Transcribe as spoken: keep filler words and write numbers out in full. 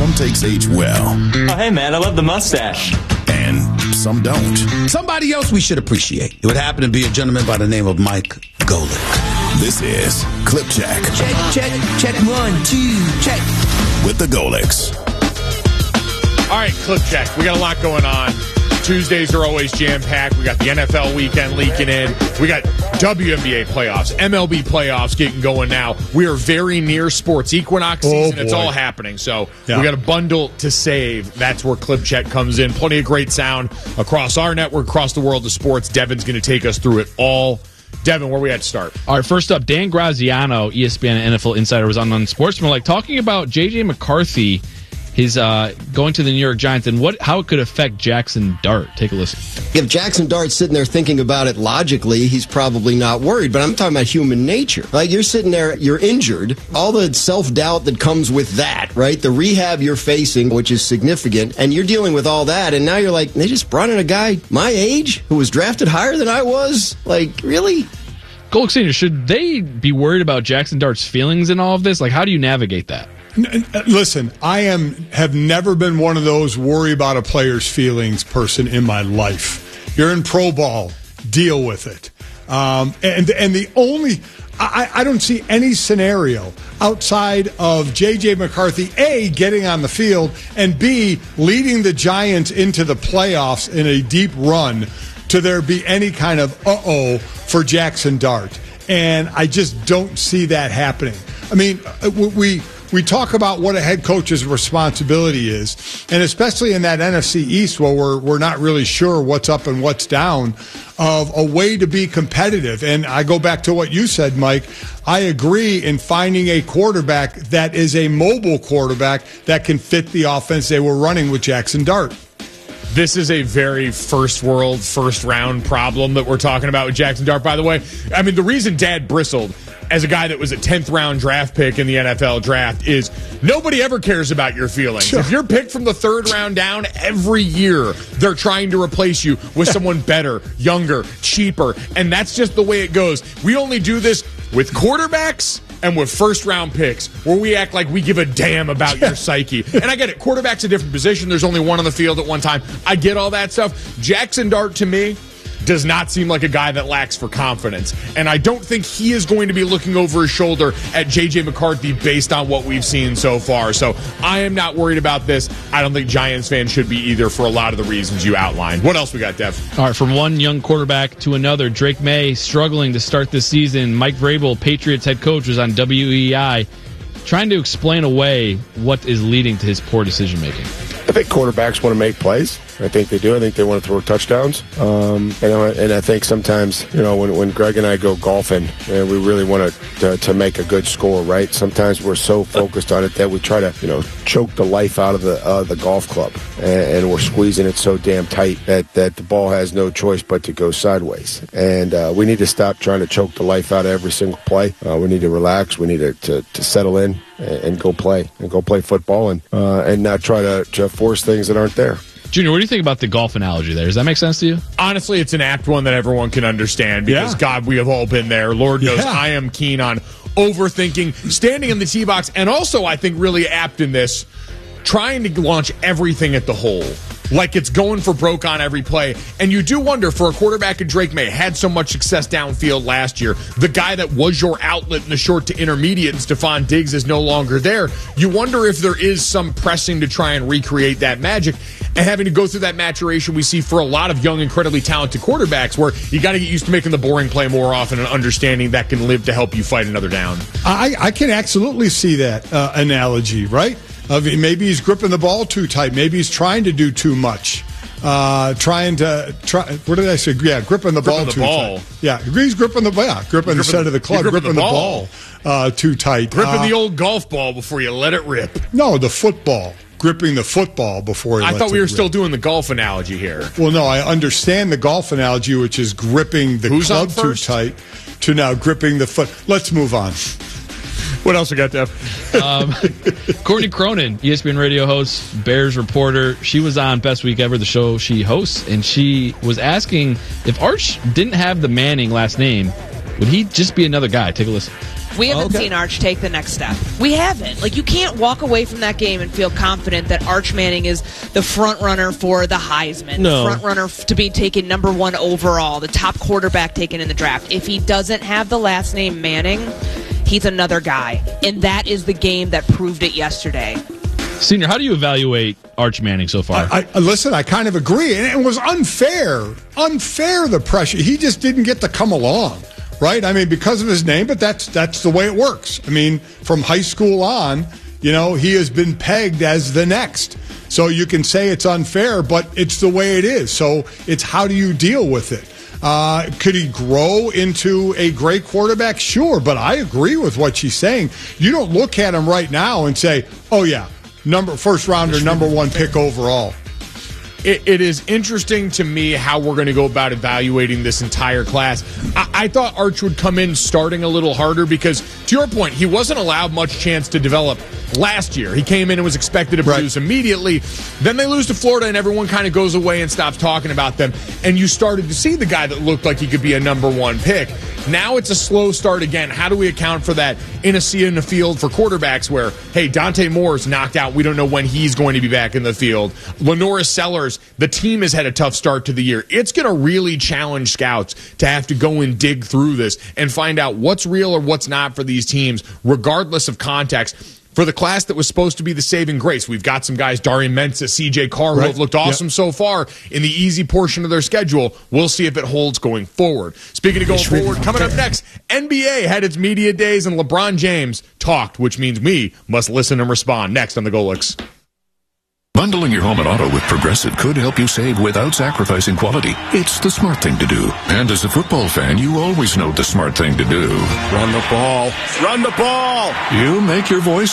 Some takes age well. Oh, hey, man, I love the mustache. And some don't. Somebody else we should appreciate. It would happen to be a gentleman by the name of Mike Golic. This is Clip Check. Check, check, check, one, two, check. With the Golics. All right, Clip Check. We got a lot going on. Tuesdays are always jam-packed. We got the N F L weekend leaking in. We got W N B A playoffs, M L B playoffs getting going now. We are very near sports equinox season. Oh, it's all happening. So yeah. we got a bundle to save. That's where Clip Check comes in. Plenty of great sound across our network, across the world of sports. Devin's going to take us through it all. Devin, where we at to start? All right, first up, Dan Graziano, E S P N and N F L Insider, was on Unsportsmanlike talking about J J McCarthy. He's uh, going to the New York Giants, and what how it could affect Jackson Dart. Take a listen. If Jackson Dart's sitting there thinking about it logically, he's probably not worried. But I'm talking about human nature. Like, you're sitting there, you're injured, all the self-doubt that comes with that, right? The rehab you're facing, which is significant, and you're dealing with all that, and now you're like, they just brought in a guy my age who was drafted higher than I was? Like, really? Golic Senior, should they be worried about Jackson Dart's feelings in all of this? Like, how do you navigate that? Listen, I am have never been one of those worry about a player's feelings person in my life. You're in pro ball, deal with it. Um, and and the only I, I don't see any scenario outside of J J McCarthy, A, getting on the field, and B, leading the Giants into the playoffs in a deep run to there be any kind of uh-oh for Jackson Dart. And I just don't see that happening. I mean, we we talk about what a head coach's responsibility is, and especially in that N F C East where we're, we're not really sure what's up and what's down, of a way to be competitive. And I go back to what you said, Mike. I agree in finding a quarterback that is a mobile quarterback that can fit the offense they were running with Jackson Dart. This is a very first world, first round problem that we're talking about with Jackson Dart, by the way. I mean, the reason Dad bristled as a guy that was a tenth round draft pick in the N F L draft is nobody ever cares about your feelings. Sure. If you're picked from the third round down, every year they're trying to replace you with someone better, younger, cheaper, and that's just the way it goes. We only do this with quarterbacks and with first-round picks, where we act like we give a damn about your psyche. And I get it. Quarterback's a different position. There's only one on the field at one time. I get all that stuff. Jackson Dart, to me, does not seem like a guy that lacks for confidence. And I don't think he is going to be looking over his shoulder at J J McCarthy based on what we've seen so far. So I am not worried about this. I don't think Giants fans should be either for a lot of the reasons you outlined. What else we got, Dev? All right, from one young quarterback to another, Drake May struggling to start this season. Mike Vrabel, Patriots head coach, was on W E I trying to explain away what is leading to his poor decision-making. I think quarterbacks want to make plays. I think they do. I think they want to throw touchdowns. Um, and, and I think sometimes, you know, when, when Greg and I go golfing, and we really want to, to to make a good score, right? Sometimes we're so focused on it that we try to, you know, choke the life out of the uh, the golf club, and, and we're squeezing it so damn tight that, that the ball has no choice but to go sideways. And uh, we need to stop trying to choke the life out of every single play. Uh, we need to relax. We need to, to, to settle in and, and go play and go play football, and uh, and not try to, to force things that aren't there. Junior, what do you think about the golf analogy there? Does that make sense to you? Honestly, it's an apt one that everyone can understand because, yeah. God, we have all been there. Lord knows yeah. I am keen on overthinking, standing in the tee box, and also I think really apt in this, trying to launch everything at the hole. Like it's going for broke on every play. And you do wonder, for a quarterback in Drake May, had so much success downfield last year, the guy that was your outlet in the short to intermediate, and Stephon Diggs is no longer there. You wonder if there is some pressing to try and recreate that magic and having to go through that maturation we see for a lot of young, incredibly talented quarterbacks, where you got to get used to making the boring play more often and understanding that can live to help you fight another down. I, I can absolutely see that uh, analogy, right? Uh, maybe he's gripping the ball too tight. Maybe he's trying to do too much. Uh, trying to try. What did I say? Yeah, gripping the gripping ball the too ball. tight. Yeah, he's gripping the yeah, gripping the set of the club, gripping, gripping the ball, the ball uh, too tight. Gripping uh, the old golf ball before you let it rip. No, the football. Gripping the football before he I thought we were rip. still doing the golf analogy here. Well, no, I understand the golf analogy, which is gripping the Who's club too tight, to now gripping the foot. Let's move on. What else we got, Dev? um, Courtney Cronin, E S P N radio host, Bears reporter. She was on Best Week Ever, the show she hosts, and she was asking if Arch didn't have the Manning last name, Would he just be another guy? Take a listen. We haven't Okay. seen Arch take the next step. We haven't. Like, you can't walk away from that game and feel confident that Arch Manning is the front runner for the Heisman, No. the front runner f- to be taken number one overall, the top quarterback taken in the draft. If he doesn't have the last name Manning, he's another guy. And that is the game that proved it yesterday. Senior, how do you evaluate Arch Manning so far? I, I listen. I kind of agree, and it was unfair. Unfair the pressure. He just didn't get to come along, right? I mean, because of his name, but that's that's the way it works. I mean, from high school on, you know, he has been pegged as the next. So you can say it's unfair, but it's the way it is. So it's how do you deal with it? Uh, could he grow into a great quarterback? Sure, but I agree with what she's saying. You don't look at him right now and say, "Oh yeah." Number first rounder, number one pick overall. It, it is interesting to me how we're going to go about evaluating this entire class. I, I thought Arch would come in starting a little harder because, to your point, he wasn't allowed much chance to develop last year. He came in and was expected to produce right. immediately. Then they lose to Florida and everyone kind of goes away and stops talking about them. And you started to see the guy that looked like he could be a number one pick. Now it's a slow start again. How do we account for that in a sea in the field for quarterbacks where, hey, Dante Moore's knocked out. We don't know when he's going to be back in the field. Lenora Sellers, the team has had a tough start to the year. It's going to really challenge scouts to have to go and dig through this and find out what's real or what's not for these teams, regardless of context. For the class that was supposed to be the saving grace, we've got some guys, Darian Mensah, C J Carr, who right. have looked awesome yep. so far in the easy portion of their schedule. We'll see if it holds going forward. Speaking of going forward, coming up next, N B A had its media days and LeBron James talked, which means we must listen and respond. Next on the Golix. Bundling your home and auto with Progressive could help you save without sacrificing quality. It's the smart thing to do. And as a football fan, you always know the smart thing to do. Run the ball. Run the ball. You make your voice